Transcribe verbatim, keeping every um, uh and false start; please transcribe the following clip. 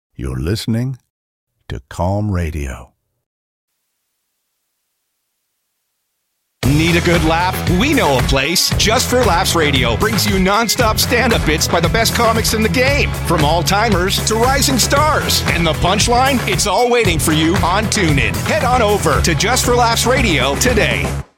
You're listening to Calm Radio. Need a good laugh? We know a place. Just for Laughs Radio brings you non-stop stand-up bits by the best comics in the game, from all-timers to rising stars. And the punchline? It's all waiting for you on TuneIn. Head on over to Just for Laughs Radio today.